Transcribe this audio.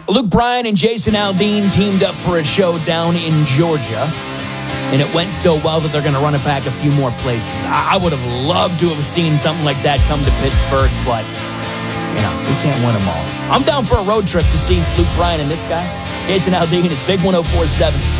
Luke Bryan and Jason Aldean teamed up for a show down in Georgia. And it went so well that they're going to run it back a few more places. I would have loved to have seen something like that come to Pittsburgh, but, we can't win them all. I'm down for a road trip to see Luke Bryan and this guy. Jason Aldean is Big 104.7.